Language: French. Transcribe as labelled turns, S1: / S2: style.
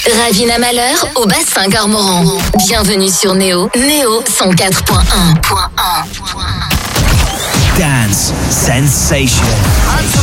S1: Ravina Malheur au bassin Garmoran. Bienvenue sur Néo. Néo 104.1.
S2: Dance Sensation.